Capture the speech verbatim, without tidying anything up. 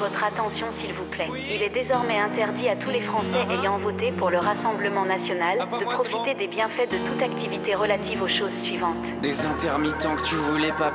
votre attention s'il vous plaît. Il est désormais interdit à tous les Français ayant voté pour le Rassemblement national de profiter des bienfaits de toute activité relative aux choses suivantes. Des intermittents que tu voulais pas